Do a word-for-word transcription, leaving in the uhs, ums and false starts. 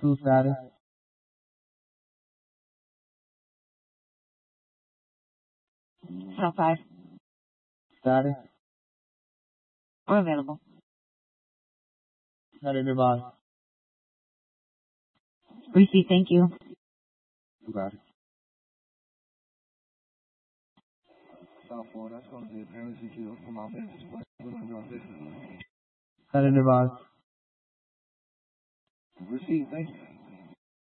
two status. Channel five. Status. We're available. Headed advise. Receive, thank you. You got it. South Florida, that's going to be apparently secure from our base. Headed advise. Receive, thank you.